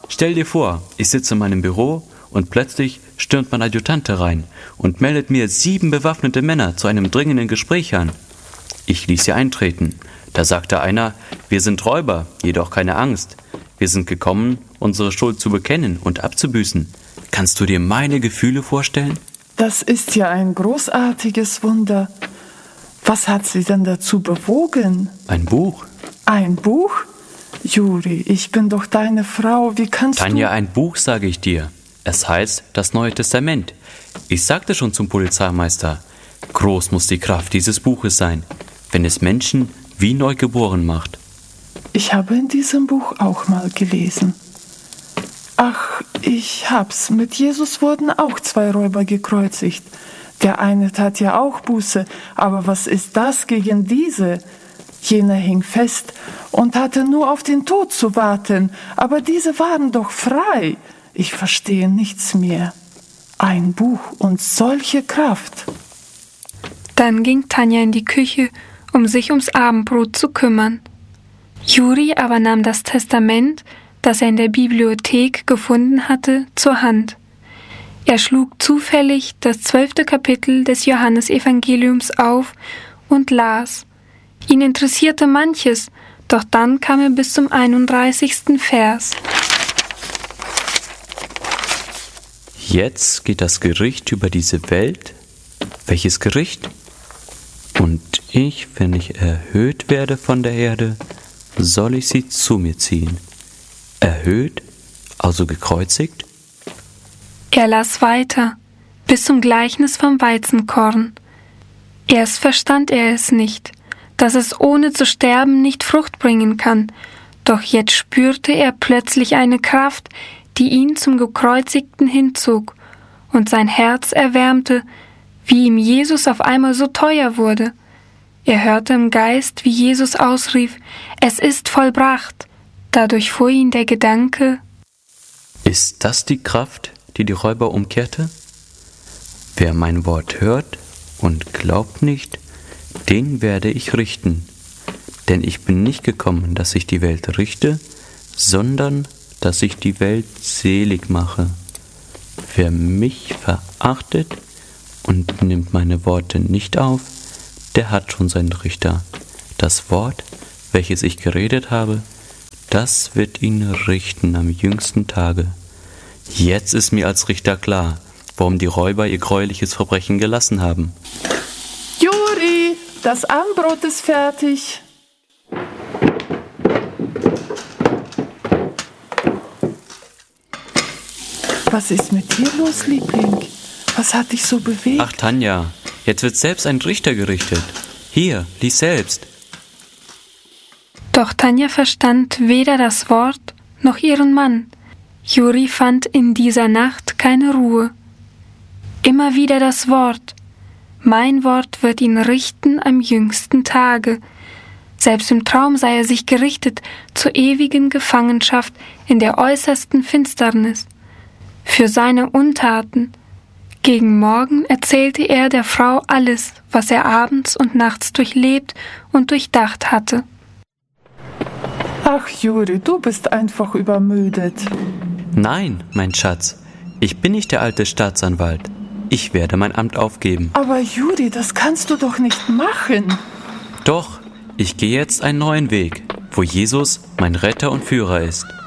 Stell dir vor, ich sitze in meinem Büro und plötzlich stürmt mein Adjutant herein und meldet mir 7 bewaffnete Männer zu einem dringenden Gespräch an. Ich ließ sie eintreten. Da sagte einer, wir sind Räuber, jedoch keine Angst. Wir sind gekommen, unsere Schuld zu bekennen und abzubüßen. Kannst du dir meine Gefühle vorstellen? Das ist ja ein großartiges Wunder. Was hat Sie denn dazu bewogen? Ein Buch. Ein Buch? Juri, ich bin doch deine Frau. Wie kannst Tanja, ein Buch, sage ich dir. Es heißt das Neue Testament. Ich sagte schon zum Polizeimeister, groß muss die Kraft dieses Buches sein, wenn es Menschen wie neu geboren macht. Ich habe in diesem Buch auch mal gelesen. Ach, ich hab's. Mit Jesus wurden auch 2 Räuber gekreuzigt. Der eine tat ja auch Buße, aber was ist das gegen diese? Jener hing fest und hatte nur auf den Tod zu warten, aber diese waren doch frei. Ich verstehe nichts mehr. Ein Buch und solche Kraft. Dann ging Tanja in die Küche, um sich ums Abendbrot zu kümmern. Juri aber nahm das Testament, das er in der Bibliothek gefunden hatte, zur Hand. Er schlug zufällig das 12. Kapitel des Johannesevangeliums auf und las. Ihn interessierte manches, doch dann kam er bis zum 31. Vers. Jetzt geht das Gericht über diese Welt. Welches Gericht? Und ich, wenn ich erhöht werde von der Erde, soll ich sie zu mir ziehen. Erhöht, also gekreuzigt? Er las weiter, bis zum Gleichnis vom Weizenkorn. Erst verstand er es nicht, dass es ohne zu sterben nicht Frucht bringen kann, doch jetzt spürte er plötzlich eine Kraft, die ihn zum Gekreuzigten hinzog, und sein Herz erwärmte, wie ihm Jesus auf einmal so teuer wurde. Er hörte im Geist, wie Jesus ausrief, es ist vollbracht. Dadurch fuhr ihn der Gedanke, ist das die Kraft, die die Räuber umkehrte? Wer mein Wort hört und glaubt nicht, den werde ich richten. Denn ich bin nicht gekommen, dass ich die Welt richte, sondern dass ich die Welt selig mache. Wer mich verachtet und nimmt meine Worte nicht auf, der hat schon seinen Richter. Das Wort, welches ich geredet habe, das wird ihn richten am jüngsten Tage. Jetzt ist mir als Richter klar, warum die Räuber ihr gräuliches Verbrechen gelassen haben. Juri, das Abendbrot ist fertig. Was ist mit dir los, Liebling? Was hat dich so bewegt? Ach, Tanja, jetzt wird selbst ein Richter gerichtet. Hier, lies selbst. Doch Tanja verstand weder das Wort noch ihren Mann. Juri fand in dieser Nacht keine Ruhe. Immer wieder das Wort. Mein Wort wird ihn richten am jüngsten Tage. Selbst im Traum sei er sich gerichtet zur ewigen Gefangenschaft in der äußersten Finsternis. Für seine Untaten. Gegen Morgen erzählte er der Frau alles, was er abends und nachts durchlebt und durchdacht hatte. Ach, Juri, du bist einfach übermüdet. Nein, mein Schatz, ich bin nicht der alte Staatsanwalt. Ich werde mein Amt aufgeben. Aber Juri, das kannst du doch nicht machen. Doch, ich gehe jetzt einen neuen Weg, wo Jesus mein Retter und Führer ist.